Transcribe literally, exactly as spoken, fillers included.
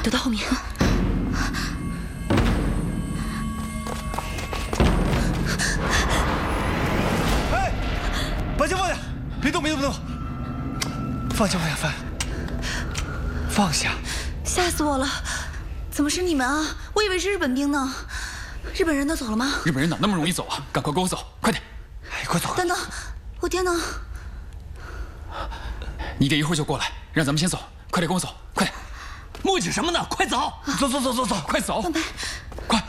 躲到后面。 哎，把枪放下，别动，别动，别动！放下，放下，放下，放下！ 吓死我了！怎么是你们啊？我以为是日本兵呢。日本人都走了吗？ 日本人哪那么容易走啊？赶快跟我走，快点！ 哎，快走！ 等等，我天哪！ 你爹一会儿就过来，让咱们先走，快点跟我走，快点！ 磨叽什么呢？快走！ 走走走走走， 快走！ 范白，